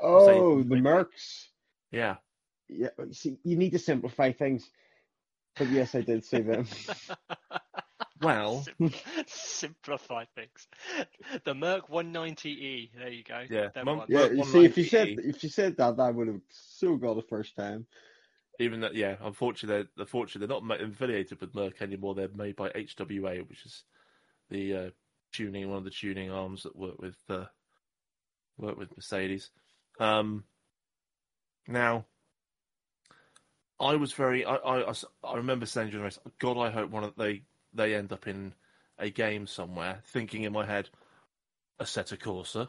Oh, Mercedes the Bentley. Mercs. Yeah. Yeah, see, you need to simplify things. But yes, I did say them. Well, Simplify things. The Merc 190E. There you go. yeah. Them ones. Yeah, Merc you see, if 190E. you said that, I would have so got the first time. Even that, yeah. Unfortunately, they're not affiliated with Merc anymore. They're made by HWA, which is the one of the tuning arms that work with Mercedes. Now, I was very. I remember saying during the race, God, I hope they end up in a game somewhere. Thinking in my head, Assetto Corsa,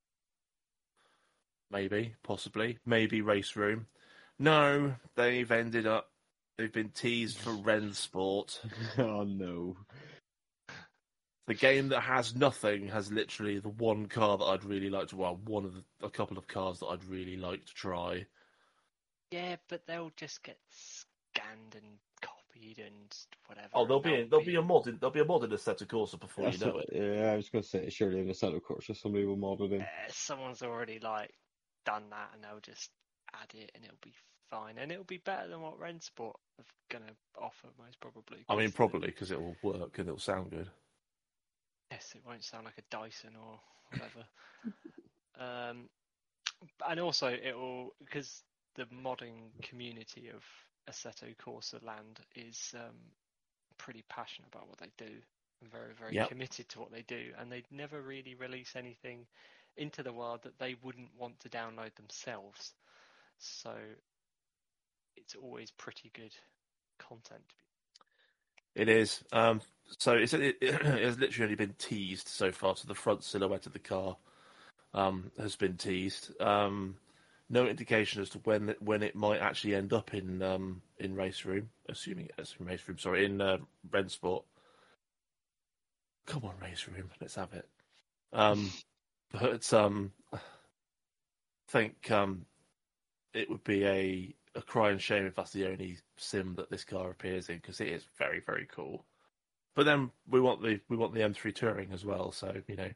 maybe, possibly, maybe Race Room. No, they've been teased for Rennsport. Oh no. The game that has nothing has literally the one car that I'd really like to. Well, a couple of cars that I'd really like to try. Yeah, but they'll just get scanned and copied and whatever. Oh, and there'll be a mod in Assetto Corsa before you That's know it. yeah, I was going to say, surely in a set of course, somebody will mod it in. Someone's already done that, and they'll just add it, and it'll be fine, and it'll be better than what Rennsport are gonna offer, most probably. I mean, probably because it will work and it'll sound good. Yes, it won't sound like a Dyson or whatever. And also it'll, because the modding community of Assetto Corsa land is pretty passionate about what they do and very, very committed to what they do, and they never really release anything into the world that they wouldn't want to download themselves. So it's always pretty good content. It is. So it has literally only been teased so far. So the front silhouette of the car has been teased. No indication as to when it might actually end up in Race Room. Assuming it's in Race Room. Sorry, in Rennsport. Come on, Race Room. Let's have it. But I think it would be a crying shame if that's the only sim that this car appears in, because it is very, very cool. But then we want the M3 Touring as well, so Yep.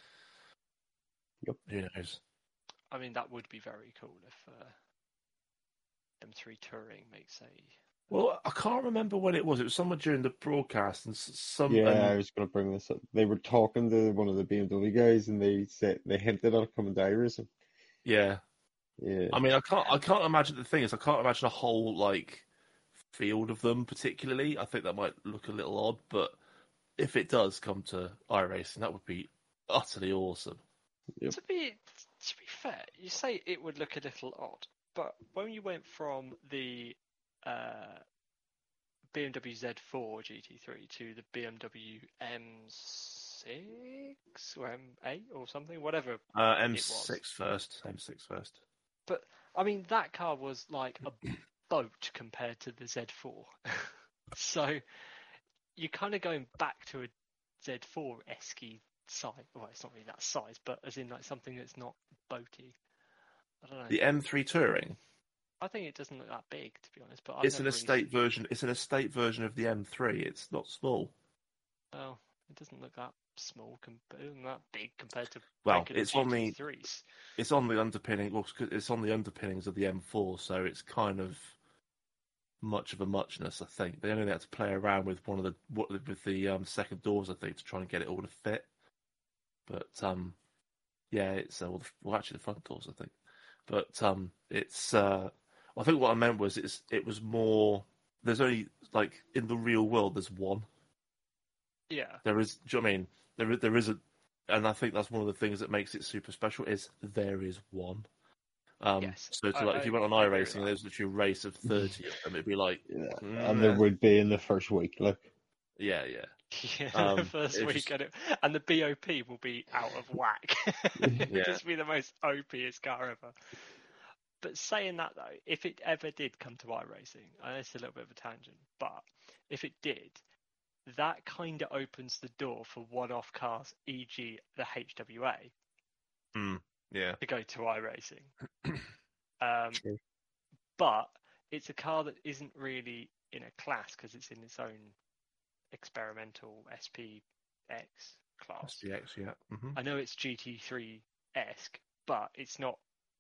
Who knows? I mean, that would be very cool if M3 Touring makes a. Well, I can't remember when it was. It was somewhere during the broadcast, and I was going to bring this up. They were talking to one of the BMW guys, and they hinted at it coming to iRacing. Yeah. Yeah. I mean, I can't imagine. The thing is, I can't imagine a whole field of them particularly. I think that might look a little odd, but if it does come to iRacing, that would be utterly awesome. Yep. To be fair, you say it would look a little odd, but when you went from the BMW Z4 GT3 to the BMW M6 or M8 or something, whatever M6 first. M6 first. But I mean, that car was like a boat compared to the Z4. So you're kind of going back to a Z4-esque size. Well, it's not really that size, but as in something that's not boaty. I don't know. The M3 Touring. I think it doesn't look that big, to be honest. But it's an estate version. It's an estate version of the M3. It's not small. Well, it doesn't look that small, that big compared to it's GT3s. It's on the underpinning. Well, it's on the underpinnings of the M4, so it's kind of much of a muchness. I think they only had to play around with the second doors, I think, to try and get it all to fit. But it's actually the front doors, I think. But it's. I think what I meant was it was more. There's only in the real world there's one. Yeah. There is. Do you know what I mean? There is a, and I think that's one of the things that makes it super special is there is one. Yes. So if you went on iRacing, there's literally a race of 30 of them. It'd be like, and there would be in the first week, Yeah, the first week, and the BOP will be out of whack. It'll just be the most OPest car ever. But saying that though, if it ever did come to iRacing, I know it's a little bit of a tangent, but if it did, that kind of opens the door for one-off cars, e.g. the HWA, to go to iRacing. But it's a car that isn't really in a class because it's in its own experimental SPX class. SPX, yeah. Mm-hmm. I know it's GT3-esque, but it's not